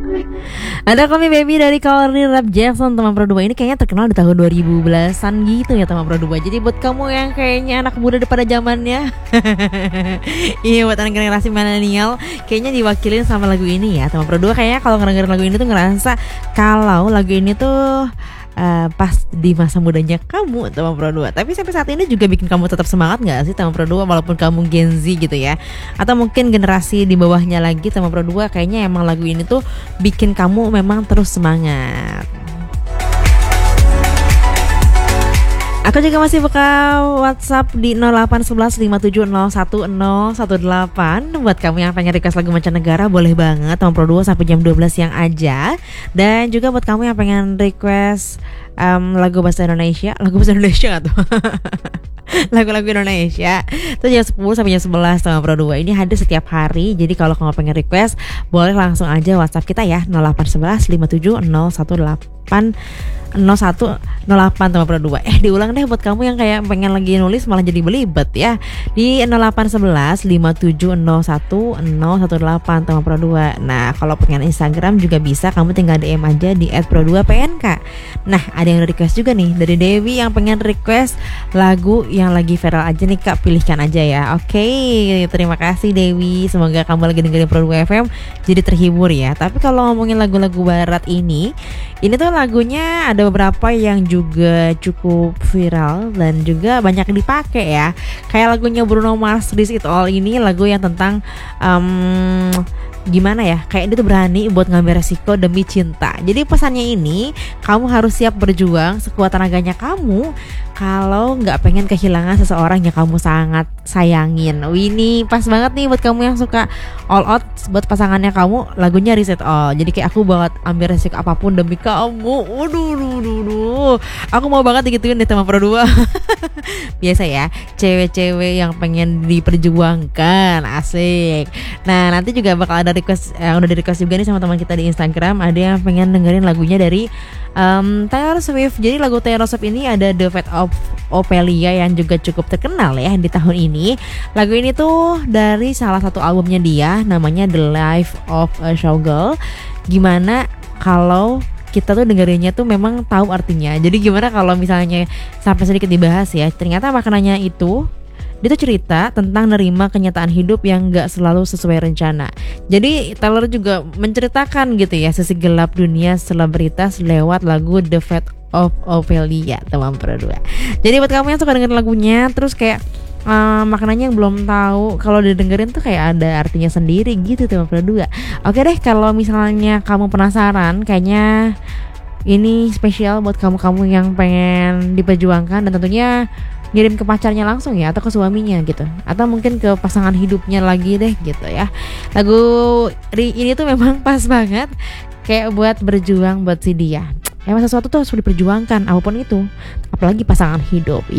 Ada Call Me Baby dari Carly Rae Jepsen teman Pro 2. Ini kayaknya terkenal di tahun 2010-an gitu ya teman Pro 2. Jadi buat kamu yang kayaknya anak muda pada zamannya iya, buat anak generasi milenial kayaknya diwakilin sama lagu ini ya teman Pro 2. Kayaknya kalau ngedengerin lagu ini tuh ngerasa kalau lagu ini tuh pas di masa mudanya kamu teman Pro 2. Tapi sampai saat ini juga bikin kamu tetap semangat gak sih teman Pro 2, walaupun kamu Gen Z gitu ya, atau mungkin generasi di bawahnya lagi teman Pro 2. Kayaknya emang lagu ini tuh bikin kamu memang terus semangat. Aku juga masih buka WhatsApp di 081157011018. Buat kamu yang pengen request lagu mancanegara boleh banget teman Pro 2 sampai jam 12 siang aja. Dan juga buat kamu yang pengen request lagu bahasa Indonesia gak tuh? Lagu-lagu Indonesia itu jam 10 sampai jam 11 teman Pro 2. Ini hadir setiap hari. Jadi kalau kamu pengen request boleh langsung aja WhatsApp kita ya 0811570108 teman Pro 2. Diulang deh buat kamu yang kayak pengen lagi nulis malah jadi belibet ya. Di 081157011018 teman Pro 2. Nah, kalau pengen Instagram juga bisa, kamu tinggal DM aja di @pro2pnk. Nah, ada yang request juga nih dari Dewi yang pengen request lagu yang lagi viral aja nih Kak, pilihkan aja ya. Oke, terima kasih Dewi. Semoga kamu lagi dengerin Pro 2 FM jadi terhibur ya. Tapi kalau ngomongin lagu-lagu barat ini tuh lagunya ada beberapa yang juga cukup viral dan juga banyak dipakai ya. Kayak lagunya Bruno Mars, This It All, ini lagu yang tentang gimana ya, kayak dia tuh berani buat ngambil resiko demi cinta. Jadi pesannya ini, kamu harus siap berjuang sekuat tenaganya kamu kalau nggak pengen kehilangan seseorang yang kamu sangat sayangin. Ini pas banget nih buat kamu yang suka all out buat pasangannya kamu. Lagunya Reset All. Jadi kayak aku banget ambil resiko apapun demi kamu. Waduh, aku mau banget digituin deh sama Pro 2. Biasa ya, cewek-cewek yang pengen diperjuangkan, asik. Nah, nanti juga bakal ada request, udah di request juga nih sama teman kita di Instagram. Ada yang pengen dengerin lagunya dari Taylor Swift. Jadi lagu Taylor Swift ini ada The Fate of Ophelia yang juga cukup terkenal ya di tahun ini. Lagu ini tuh dari salah satu albumnya dia, namanya The Life of a Showgirl. Gimana kalau kita tuh dengerinnya tuh memang tahu artinya. Jadi gimana kalau misalnya sampai sedikit dibahas ya, ternyata maknanya itu dia tuh cerita tentang nerima kenyataan hidup yang gak selalu sesuai rencana. Jadi Taylor juga menceritakan gitu ya sisi gelap dunia selebritas lewat lagu The Fate of Ophelia teman Pro 2. Jadi buat kamu yang suka dengerin lagunya terus kayak maknanya yang belum tahu, kalau didengerin tuh kayak ada artinya sendiri gitu teman Pro 2. Oke deh, kalau misalnya kamu penasaran, kayaknya ini spesial buat kamu-kamu yang pengen diperjuangkan dan tentunya ngirim ke pacarnya langsung ya, atau ke suaminya gitu, atau mungkin ke pasangan hidupnya lagi deh gitu ya. Lagu ini tuh memang pas banget kayak buat berjuang buat si dia. Emang sesuatu tuh harus diperjuangkan apapun itu, apalagi pasangan hidup.